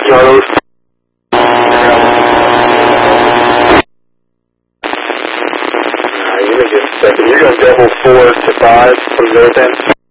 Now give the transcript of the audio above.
Charlie. You're going to double 4 to 5 from the north end.